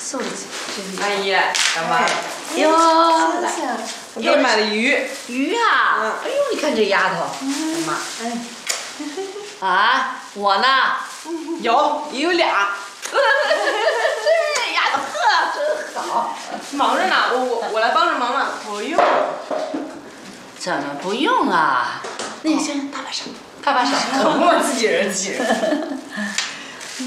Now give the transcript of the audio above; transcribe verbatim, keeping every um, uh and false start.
受得起。 阿姨，干嘛？ 哟， 我给你买的鱼。 鱼啊！哎呦，你看这丫头，妈，哎，啊，我呢？ 有，也有俩。 这丫头呵，真好。 忙着呢，我我我来帮着忙忙。不用。 怎么不用啊？那行，搭把手，搭把手。 可不嘛，自己人自己人。